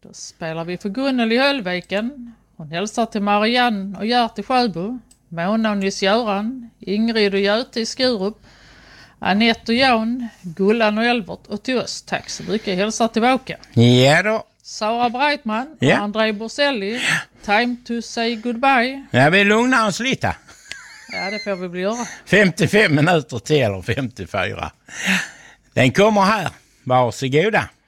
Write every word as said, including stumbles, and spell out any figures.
Då spelar vi för Gunnel i Höllviken. Hon hälsar till Marianne och Gert i Sjöbo. Mona och Nils-Göran. Ingrid och Göte i Skurup. Anette och Jan. Gullan och Elbert. Och till oss. Tack så mycket. Hälsar tillbaka. Ja då. Sara Breitman och Ja. André Borselli. Time to say goodbye. Ja, vi lugnar oss lite. Ja, det får vi väl göra. femtiofem minuter till eller femtiofyra. Den kommer här. Varsågoda.